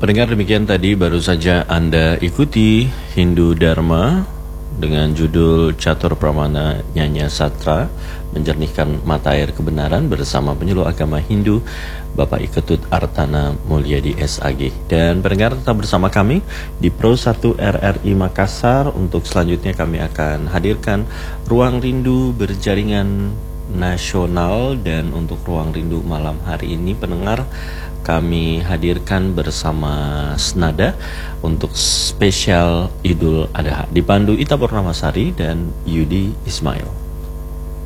Pendengar, demikian tadi baru saja Anda ikuti Hindu Dharma dengan judul Catur Pramana Nyanya Satra, menjernihkan mata air kebenaran bersama penyuluh agama Hindu Bapak Iketut Artana Mulyadi SAG. Dan pendengar, tetap bersama kami di Pro 1 RRI Makassar. Untuk selanjutnya kami akan hadirkan Ruang Rindu Berjaringan Nasional. Dan untuk Ruang Rindu malam hari ini, pendengar, kami hadirkan bersama Snada untuk spesial Idul Adha, dipandu Ita Purnamasari dan Yudi Ismail.